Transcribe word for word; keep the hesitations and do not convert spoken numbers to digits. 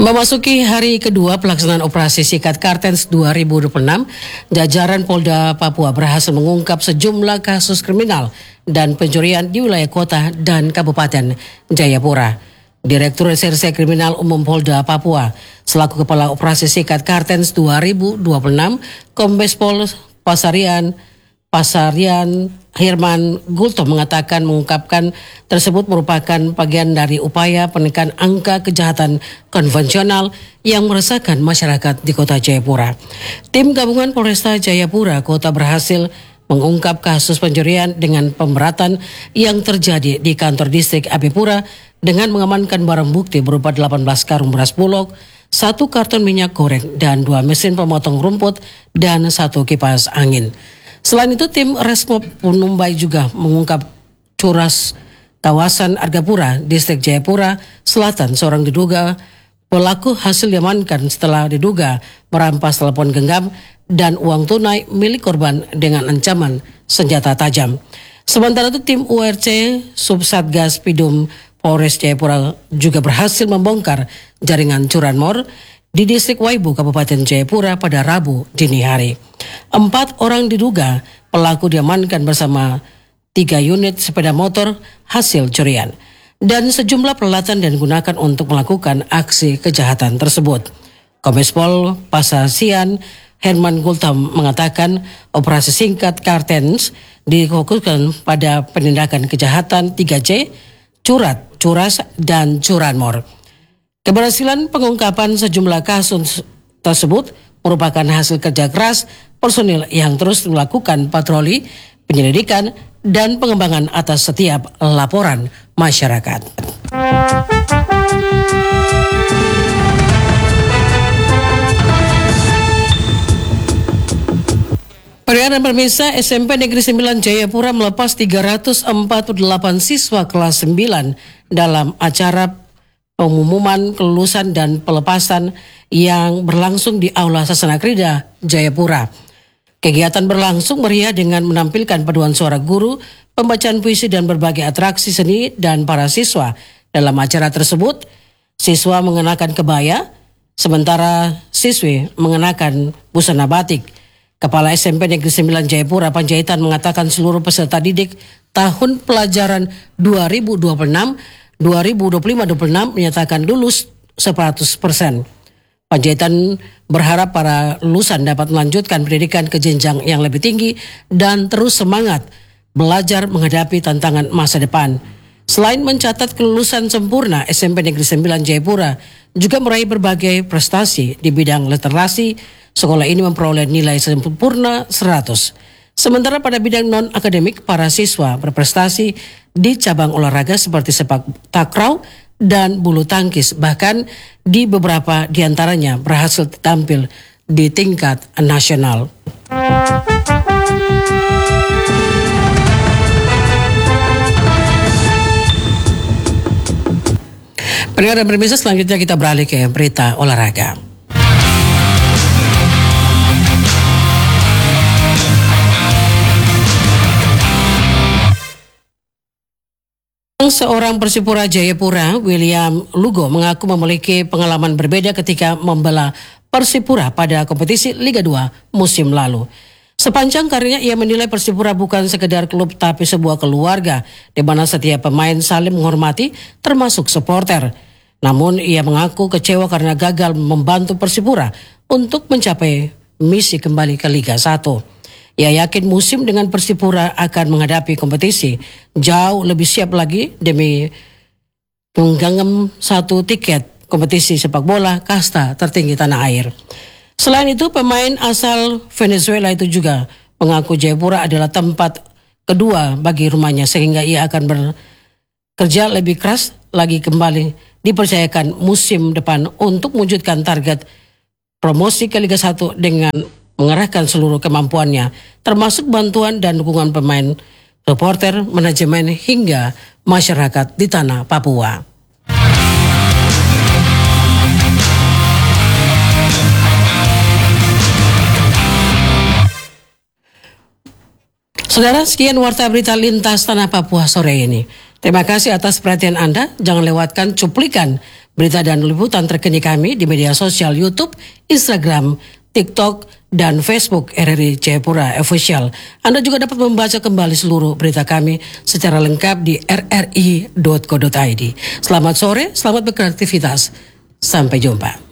Memasuki hari kedua pelaksanaan operasi Sikat Kartens dua ribu dua puluh enam, jajaran Polda Papua berhasil mengungkap sejumlah kasus kriminal dan pencurian di wilayah kota dan Kabupaten Jayapura. Direktur Reserse Kriminal Umum Polda Papua selaku Kepala Operasi Sikat Kartens dua ribu dua puluh enam, Kombes Pol Pasarian Pasarian Herman Gultom mengatakan mengungkapkan tersebut merupakan bagian dari upaya penekan angka kejahatan konvensional yang meresahkan masyarakat di kota Jayapura. Tim gabungan Polresta Jayapura Kota berhasil mengungkap kasus pencurian dengan pemberatan yang terjadi di kantor distrik Abipura dengan mengamankan barang bukti berupa delapan belas karung beras bulog, satu karton minyak goreng, dan dua mesin pemotong rumput dan satu kipas angin. Selain itu, tim Resmob Punumbai juga mengungkap curas kawasan Argapura, distrik Jayapura Selatan. Seorang diduga pelaku hasil diamankan setelah diduga merampas telepon genggam dan uang tunai milik korban dengan ancaman senjata tajam. Sementara itu, tim U R C Subsatgas Pidum Polres Jayapura juga berhasil membongkar jaringan curanmor di distrik Waibu, Kabupaten Jayapura pada Rabu dini hari. Empat orang diduga pelaku diamankan bersama tiga unit sepeda motor hasil curian dan sejumlah peralatan yang digunakan untuk melakukan aksi kejahatan tersebut. Kombes Pol Pasarian Herman Gultom mengatakan operasi Sikat Kartens difokuskan pada penindakan kejahatan tiga C, curat, curas, dan curanmor. Keberhasilan pengungkapan sejumlah kasus tersebut merupakan hasil kerja keras personil yang terus melakukan patroli, penyelidikan, dan pengembangan atas setiap laporan masyarakat. Pendengar dan pemirsa, S M P Negeri sembilan Jayapura melepas tiga ratus empat puluh delapan siswa kelas sembilan dalam acara pengumuman kelulusan dan pelepasan yang berlangsung di Aula Sasana Krida Jayapura. Kegiatan berlangsung meriah dengan menampilkan paduan suara guru, pembacaan puisi, dan berbagai atraksi seni dan para siswa. Dalam acara tersebut, siswa mengenakan kebaya, sementara siswi mengenakan busana batik. Kepala S M P Negeri sembilan Jayapura Panjaitan mengatakan seluruh peserta didik tahun pelajaran dua ribu dua puluh enam dua ribu dua puluh lima dua puluh enam menyatakan lulus seratus persen. Panjaitan berharap para lulusan dapat melanjutkan pendidikan ke jenjang yang lebih tinggi dan terus semangat belajar menghadapi tantangan masa depan. Selain mencatat kelulusan sempurna, S M P Negeri sembilan Jayapura juga meraih berbagai prestasi di bidang literasi. Sekolah ini memperoleh nilai sempurna seratus. Sementara pada bidang non-akademik, para siswa berprestasi di cabang olahraga seperti sepak takraw dan bulu tangkis. Bahkan di beberapa diantaranya berhasil tampil di tingkat nasional. Pendengar dan pemirsa, selanjutnya kita beralih ke berita olahraga. Seorang Persipura Jayapura, William Lugo, mengaku memiliki pengalaman berbeda ketika membela Persipura pada kompetisi Liga dua musim lalu. Sepanjang karirnya ia menilai Persipura bukan sekedar klub tapi sebuah keluarga di mana setiap pemain saling menghormati termasuk supporter. Namun ia mengaku kecewa karena gagal membantu Persipura untuk mencapai misi kembali ke Liga satu. Ia yakin musim dengan Persipura akan menghadapi kompetisi jauh lebih siap lagi demi menggenggam satu tiket kompetisi sepak bola kasta tertinggi tanah air. Selain itu, pemain asal Venezuela itu juga mengaku Jayapura adalah tempat kedua bagi rumahnya sehingga ia akan bekerja lebih keras lagi kembali dipercayakan musim depan untuk mewujudkan target promosi ke Liga satu dengan mengerahkan seluruh kemampuannya, termasuk bantuan dan dukungan pemain, supporter, manajemen, hingga masyarakat di tanah Papua. Saudara, sekian warta berita lintas tanah Papua sore ini. Terima kasih atas perhatian Anda. Jangan lewatkan cuplikan berita dan liputan terkini kami di media sosial YouTube, Instagram, TikTok, dan Facebook R R I Jayapura Official. Anda juga dapat membaca kembali seluruh berita kami secara lengkap di r r i dot co dot i d. Selamat sore, selamat beraktivitas. Sampai jumpa.